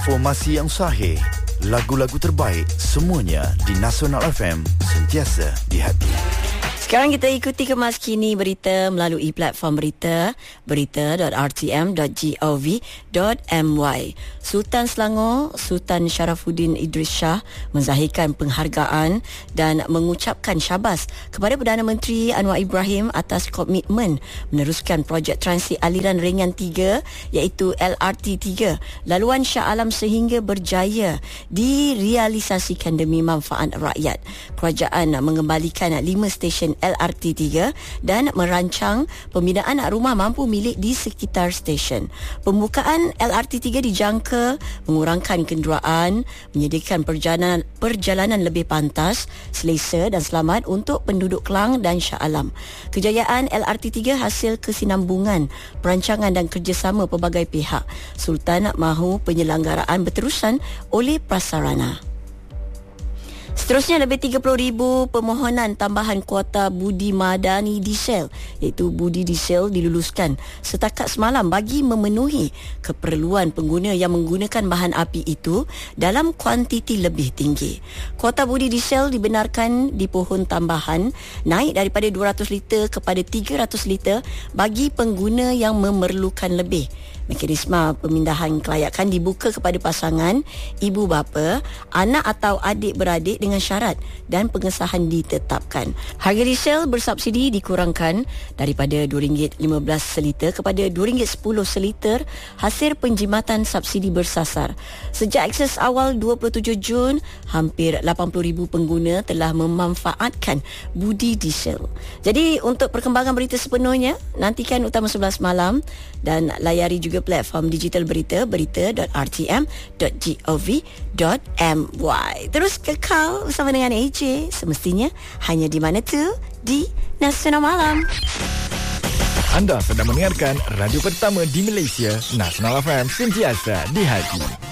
Informasi yang sahih, lagu-lagu terbaik, semuanya di Nasional FM, sentiasa di hati. Sekarang kita ikuti kemas kini berita melalui platform berita, berita.rtm.gov.my. Sultan Selangor, Sultan Sharafuddin Idris Shah menzahirkan penghargaan dan mengucapkan syabas kepada Perdana Menteri Anwar Ibrahim atas komitmen meneruskan projek transit aliran ringan 3 iaitu LRT 3 laluan Shah Alam sehingga berjaya direalisasikan demi manfaat rakyat. Kerajaan mengembalikan 5 stesen LRT 3 dan merancang pembinaan rumah mampu milik di sekitar stesen. Pembukaan LRT 3 dijangka mengurangkan kenderaan, menyediakan perjalanan lebih pantas, selesa dan selamat untuk penduduk Kelang dan Shah Alam. Kejayaan LRT 3 hasil kesinambungan, perancangan dan kerjasama pelbagai pihak. Sultan mahu penyelenggaraan berterusan oleh prasarana. Seterusnya, lebih 30,000 permohonan tambahan kuota budi madani diesel iaitu budi diesel diluluskan setakat semalam bagi memenuhi keperluan pengguna yang menggunakan bahan api itu dalam kuantiti lebih tinggi. Kuota budi diesel dibenarkan dipohon tambahan naik daripada 200 liter kepada 300 liter bagi pengguna yang memerlukan lebih. Mekanisme pemindahan kelayakan dibuka kepada pasangan, ibu bapa, anak atau adik-beradik dengan syarat dan pengesahan ditetapkan. Harga diesel bersubsidi dikurangkan daripada RM2.15 seliter kepada RM2.10 seliter hasil penjimatan subsidi bersasar. Sejak akses awal 27 Jun, hampir 80,000 pengguna telah memanfaatkan budi diesel. Jadi untuk perkembangan berita sepenuhnya, nantikan Utama 11 malam dan layari juga platform digital berita, berita.rtm.gov.my. Terus kekal bersama dengan AJ, semestinya hanya di mana tu? Di Nasional Malam. Anda sedang mendengarkan radio pertama di Malaysia, Nasional FM, sentiasa di hati.